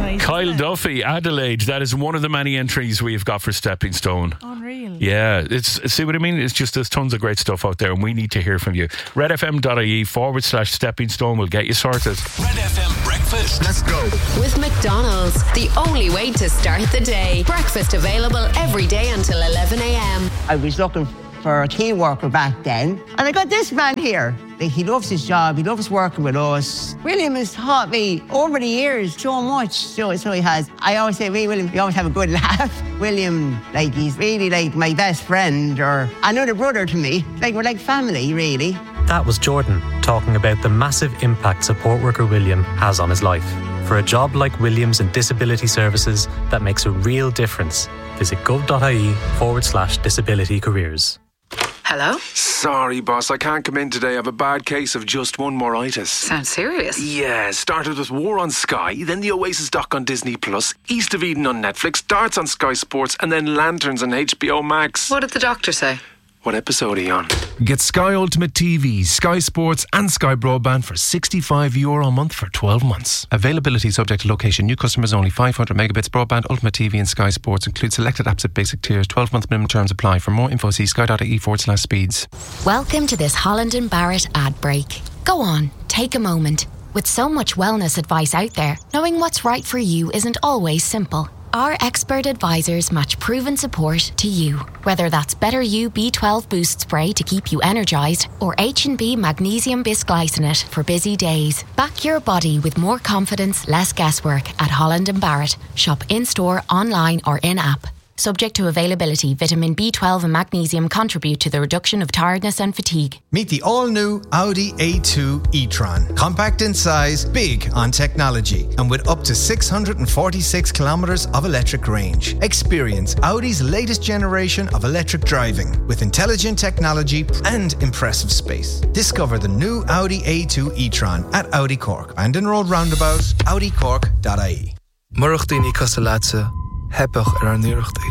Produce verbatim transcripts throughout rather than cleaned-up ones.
nice. Kyle Duffy, Adelaide. That is one of the many entries we've got for Stepping Stone. Unreal. Yeah, it's see what I mean? It's just there's tons of great stuff out there and we need to hear from you. redfm.ie forward slash Stepping Stone will get you sorted. Red F M Breakfast. Let's go. With McDonald's, the only way to start the day. Breakfast available every day until eleven a.m. I was looking for a key worker back then, and I got this man here. Like, he loves his job, he loves working with us. William has taught me over the years so much, so, so he has. I always say, me, William, we always have a good laugh. William, like, he's really like my best friend or another brother to me. Like, we're like family, really. That was Jordan talking about the massive impact support worker William has on his life. For a job like William's in disability services that makes a real difference, visit gov.ie forward slash disability careers. Hello? Sorry, boss, I can't come in today. I have a bad case of just one moritis. Sounds serious. Yeah, started with War on Sky, then the Oasis doc on Disney Plus, East of Eden on Netflix, Darts on Sky Sports, and then Lanterns on H B O Max. What did the doctor say? What episode are you on? Get Sky Ultimate T V, Sky Sports and Sky Broadband for sixty-five euro a month for twelve months. Availability subject to location. New customers only. Five hundred megabits broadband, Ultimate T V and Sky Sports. Include selected apps at basic tiers. twelve month minimum terms apply. For more info, see sky.ie forward slash speeds. Welcome to this Holland and Barrett ad break. Go on, take a moment. With so much wellness advice out there, knowing what's right for you isn't always simple. Our expert advisors match proven support to you. Whether that's Better You B twelve Boost Spray to keep you energised or H and B Magnesium Bisglycinate for busy days. Back your body with more confidence, less guesswork at Holland and Barrett. Shop in-store, online or in-app. Subject to availability, vitamin B twelve and magnesium contribute to the reduction of tiredness and fatigue. Meet the all-new Audi A two e-tron. Compact in size, big on technology, and with up to six hundred forty-six kilometres of electric range. Experience Audi's latest generation of electric driving with intelligent technology and impressive space. Discover the new Audi A two e-tron at Audi Cork. Bandon Road Roundabout, audi cork dot I E. Murchtini Casalatza. Hebach ar an nuachtaí.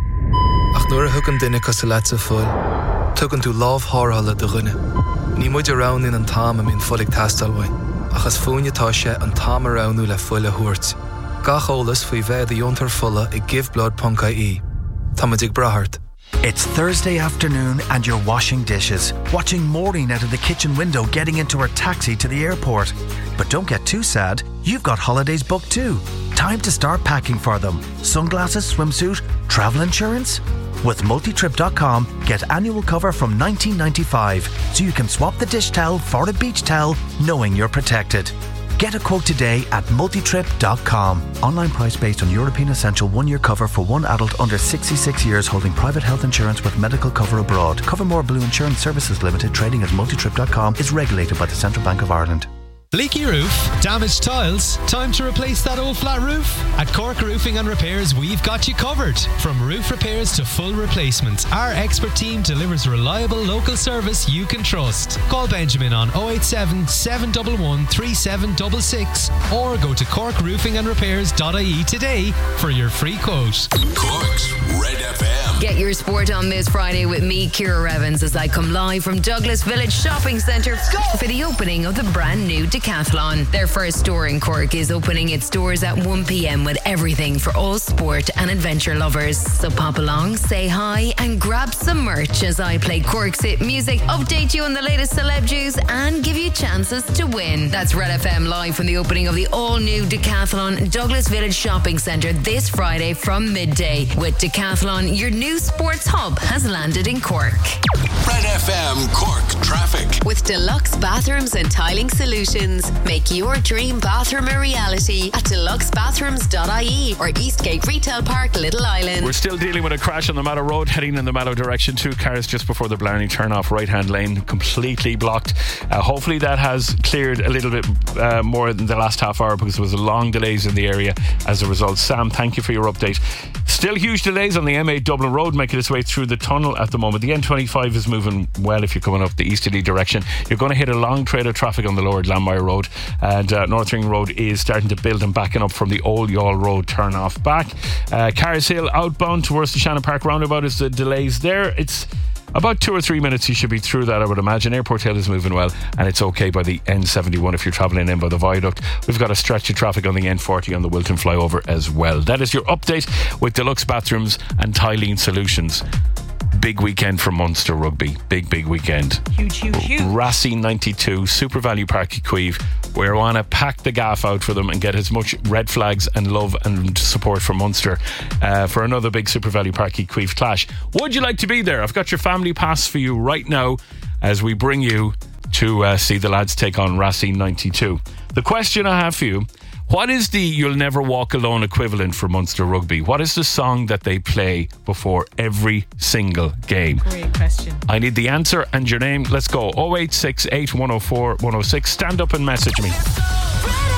Ach nuair a thugann duine casalatsa fuil, tugann tú lámh thárthala do dhuine. Ní muid a rán in an táim a mín fuillig tastalhain, achas fúinetá sé an táim a ránú le fuil a thuairt. Gach ólas faoi bheith a diontar fulla i giveblood dot I E. Tá muid ag brathart. It's Thursday afternoon and you're washing dishes, watching Maureen out of the kitchen window getting into her taxi to the airport. But don't get too sad, you've got holidays booked too. Time to start packing for them. Sunglasses, swimsuit, travel insurance? With multitrip dot com, get annual cover from nineteen ninety-five, so you can swap the dish towel for a beach towel, knowing you're protected. Get a quote today at multitrip dot com. Online price based on European Essential one-year cover for one adult under sixty-six years holding private health insurance with medical cover abroad. Covermore Blue Insurance Services Limited, trading as multitrip dot com, is regulated by the Central Bank of Ireland. Leaky roof? Damaged tiles? Time to replace that old flat roof? At Cork Roofing and Repairs, we've got you covered. From roof repairs to full replacements, our expert team delivers reliable local service you can trust. Call Benjamin on oh eight seven, seven one one, three seven six six or go to cork roofing and repairs dot I E today for your free quote. Cork's Red F M. Get your sport on this Friday with me, Ciara Evans, as I come live from Douglas Village Shopping Centre for the opening of the brand new Decathlon. Their first store in Cork is opening its doors at one p.m. with everything for all sport and adventure lovers. So pop along, say hi and grab some merch as I play Cork's hit music, update you on the latest celeb news and give you chances to win. That's Red F M live from the opening of the all-new Decathlon Douglas Village Shopping Centre this Friday from midday. With Decathlon, your new sports hub has landed in Cork. Red F M Cork traffic. With deluxe bathrooms and tiling solutions, make your dream bathroom a reality at deluxe bathrooms dot I E or Eastgate Retail Park, Little Island. We're still dealing with a crash on the Mallow Road heading in the Mallow direction. Two cars just before the Blarney turn off right hand lane, completely blocked. Uh, hopefully that has cleared a little bit uh, more than the last half hour because there was long delays in the area as a result. Sam, thank you for your update. Still huge delays on the M eight Dublin Road making its way through the tunnel at the moment. The N twenty-five is moving well if you're coming up the easterly direction. You're going to hit a long trail of traffic on the lower Glanmire Road, and uh, North Ring Road is starting to build and backing up from the Old Yall Road turn off back. uh, Carrs Hill outbound towards the Shannon Park roundabout is the delays there. It's About two or three minutes, you should be through that, I would imagine. Airport Hill is moving well, and it's okay by the N seventy-one if you're travelling in by the viaduct. We've got a stretch of traffic on the N forty on the Wilton flyover as well. That is your update with Deluxe Bathrooms and Tylene Solutions. Big weekend for Munster Rugby. Big, big weekend. Huge, huge, huge. Racine ninety-two, Super Value Park Queeve. We want to pack the gaff out for them and get as much red flags and love and support for Munster uh, for another big Super Value Park Queeve clash. Would you like to be there? I've got your family pass for you right now as we bring you to uh, see the lads take on Racine ninety-two. The question I have for you: what is the You'll Never Walk Alone equivalent for Munster Rugby? What is the song that they play before every single game? Great question. I need the answer and your name. Let's go. oh eight six eight, one oh four, one oh six. Stand up and message me.